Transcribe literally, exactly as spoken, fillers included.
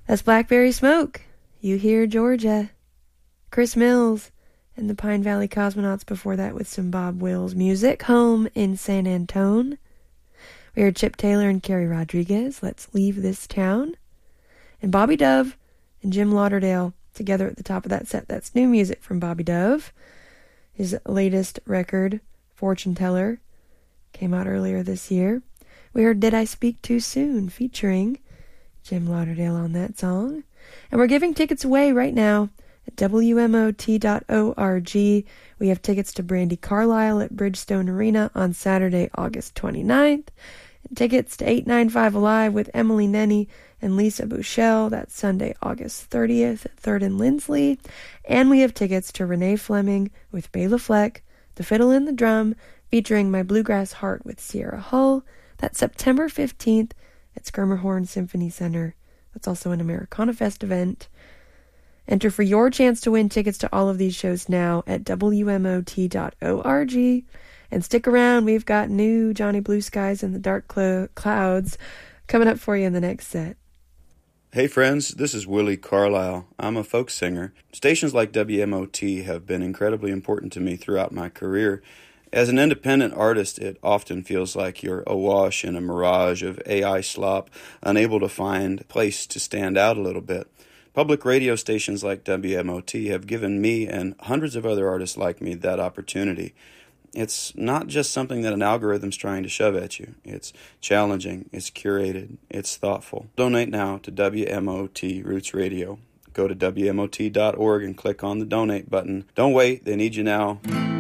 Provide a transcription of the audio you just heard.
That's Blackberry Smoke. You Hear Georgia. Chris Mills and the Pine Valley Cosmonauts before that with some Bob Wills music. Home in San Antone. We heard Chip Taylor and Carrie Rodriguez, Let's Leave This Town. And Bobby Dove and Jim Lauderdale together at the top of that set. That's new music from Bobby Dove. His latest record, Fortune Teller, came out earlier this year. We heard Did I Speak Too Soon, featuring Jim Lauderdale on that song. And we're giving tickets away right now at W M O T dot org. We have tickets to Brandi Carlile at Bridgestone Arena on Saturday, August twenty-ninth. And tickets to eight ninety-five Alive with Emily Nenny and Lisa Bouchel. That's Sunday, August thirtieth at third and Lindsley. And we have tickets to Renee Fleming with Bela Fleck, The Fiddle and the Drum, featuring My Bluegrass Heart with Sierra Hull. That's September fifteenth at Schermerhorn Symphony Center. That's also an Americana Fest event. Enter for your chance to win tickets to all of these shows now at W M O T dot org. And stick around, we've got new Johnny Blue Skies and the Dark Cl- Clouds coming up for you in the next set. Hey friends, this is Willie Carlisle. I'm a folk singer. Stations like W M O T have been incredibly important to me throughout my career. As an independent artist, it often feels like you're awash in a mirage of A I slop, unable to find a place to stand out a little bit. Public radio stations like W M O T have given me and hundreds of other artists like me that opportunity. It's not just something that an algorithm's trying to shove at you. It's challenging, it's curated, it's thoughtful. Donate now to W M O T Roots Radio. Go to W M O T dot org and click on the donate button. Don't wait, they need you now.